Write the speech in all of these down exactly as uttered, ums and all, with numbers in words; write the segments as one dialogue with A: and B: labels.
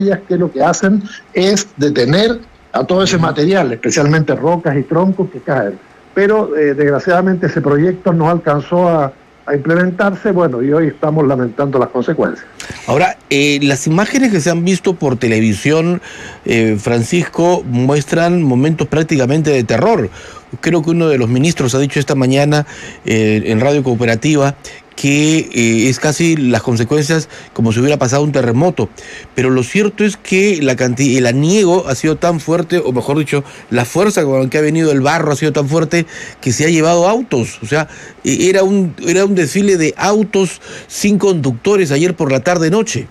A: que lo que hacen es detener a todo ese material, especialmente rocas y troncos que caen. Pero eh, desgraciadamente ese proyecto no alcanzó a, a implementarse, bueno, y hoy estamos lamentando las consecuencias.
B: Ahora, eh, las imágenes que se han visto por televisión, eh, Francisco, muestran momentos prácticamente de terror. Creo que uno de los ministros ha dicho esta mañana eh, en Radio Cooperativa que eh, es casi las consecuencias como si hubiera pasado un terremoto. Pero lo cierto es que la cantidad, el aniego ha sido tan fuerte, o mejor dicho, la fuerza con la que ha venido el barro ha sido tan fuerte que se ha llevado autos. O sea, era un, era un desfile de autos sin conductores ayer por la tarde-noche.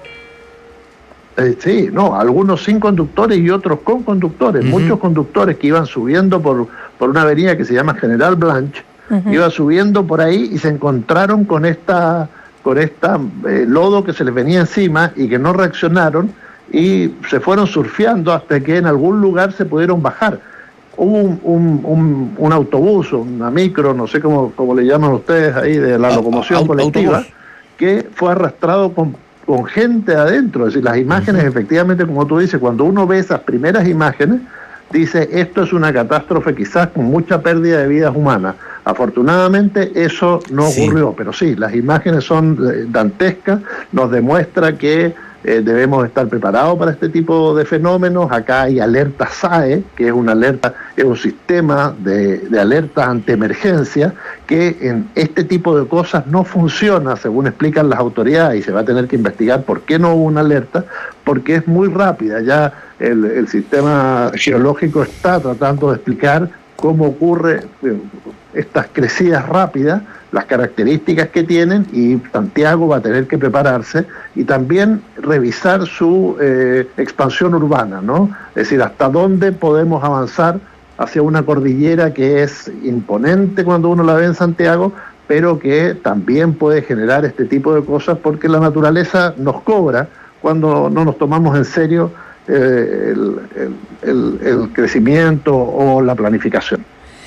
A: Eh, sí, no, algunos sin conductores y otros con conductores. Uh-huh. Muchos conductores que iban subiendo por, por una avenida que se llama General Blanch, uh-huh. iban subiendo por ahí y se encontraron con esta, con esta eh, lodo que se les venía encima y que no reaccionaron y se fueron surfeando hasta que en algún lugar se pudieron bajar. Hubo un, un, un, un autobús, una micro, no sé cómo, cómo le llaman ustedes ahí, de la locomoción a, colectiva, autobús. Que fue arrastrado con con gente adentro. Es decir, las imágenes, uh-huh. efectivamente, como tú dices, cuando uno ve esas primeras imágenes, dice, esto es una catástrofe quizás con mucha pérdida de vidas humanas. Afortunadamente eso no sí. ocurrió, pero sí, las imágenes son eh, dantescas, nos demuestra que eh, debemos estar preparados para este tipo de fenómenos. Acá hay alerta S A E, que es una alerta, es un sistema de, de alertas ante emergencia, que en este tipo de cosas no funciona, según explican las autoridades, y se va a tener que investigar por qué no hubo una alerta, porque es muy rápida. Ya el, el sistema geológico está tratando de explicar cómo ocurre eh, estas crecidas rápidas, las características que tienen, y Santiago va a tener que prepararse y también revisar su eh, expansión urbana, ¿no? Es decir, hasta dónde podemos avanzar hacia una cordillera que es imponente cuando uno la ve en Santiago, pero que también puede generar este tipo de cosas porque la naturaleza nos cobra cuando no nos tomamos en serio eh, el, el, el, el crecimiento o la planificación.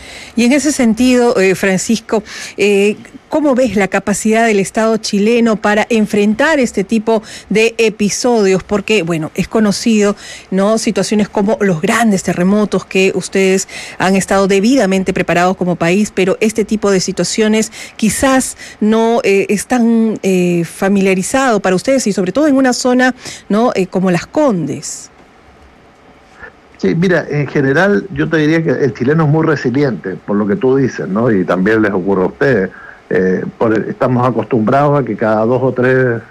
C: Y en ese sentido, eh, Francisco, eh, ¿cómo ves la capacidad del Estado chileno para enfrentar este tipo de episodios? Porque, bueno, es conocido, ¿no?, situaciones como los grandes terremotos que ustedes han estado debidamente preparados como país, pero este tipo de situaciones quizás no eh, están eh, familiarizados para ustedes y sobre todo en una zona, ¿no?, eh, como Las Condes.
A: Sí, mira, en general yo te diría que el chileno es muy resiliente, por lo que tú dices, ¿no? Y también les ocurre a ustedes. Eh, por, estamos acostumbrados a que cada dos o tres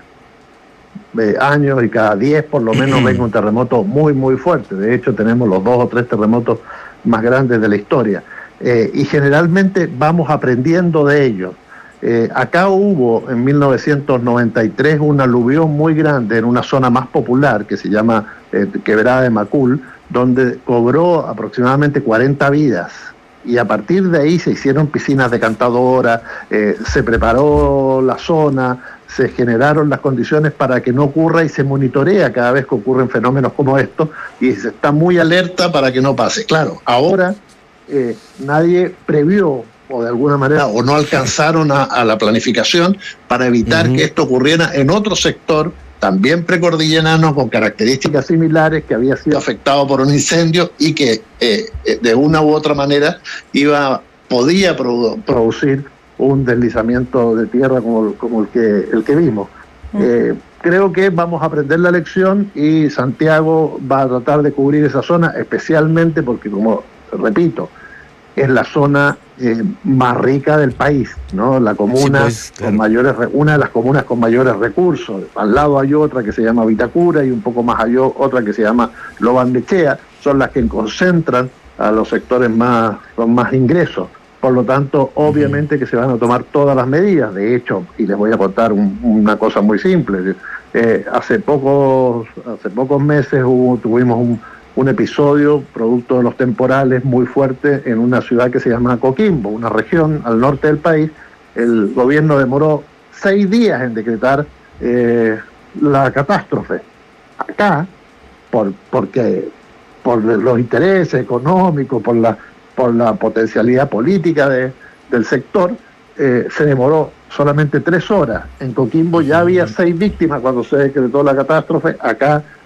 A: eh, años y cada diez por lo menos venga un terremoto muy, muy fuerte. De hecho, tenemos los dos o tres terremotos más grandes de la historia. Eh, y generalmente vamos aprendiendo de ellos. Eh, acá hubo en mil novecientos noventa y tres un aluvión muy grande en una zona más popular que se llama eh, Quebrada de Macul, donde cobró aproximadamente cuarenta vidas, y a partir de ahí se hicieron piscinas decantadoras, eh, se preparó la zona, se generaron las condiciones para que no ocurra y se monitorea cada vez que ocurren fenómenos como estos y se está muy alerta para que no pase. Claro, ahora eh, nadie previó o de alguna manera o no alcanzaron a, a la planificación para evitar uh-huh. que esto ocurriera en otro sector también precordillerano con características similares, que había sido afectado por un incendio y que eh, de una u otra manera iba podía produ- producir un deslizamiento de tierra como, como el que el que vimos. Uh-huh. Eh, creo que vamos a aprender la lección y Santiago va a tratar de cubrir esa zona, especialmente porque, como repito, es la zona eh, más rica del país, ¿no? La comuna sí, pues, claro. con mayores, una de las comunas con mayores recursos. Al lado hay otra que se llama Vitacura y un poco más allá otra que se llama Lobarnechea. Son las que concentran a los sectores más con más ingresos. Por lo tanto, obviamente uh-huh. que se van a tomar todas las medidas. De hecho, y les voy a contar un, una cosa muy simple. Eh, hace pocos hace pocos meses hubo, tuvimos un un episodio producto de los temporales muy fuerte en una ciudad que se llama Coquimbo, una región al norte del país. El gobierno demoró seis días en decretar eh, la catástrofe. Acá, por porque por los intereses económicos, por la por la potencialidad política de, del sector, eh, se demoró solamente tres horas. En Coquimbo ya había seis víctimas cuando se decretó la catástrofe. Acá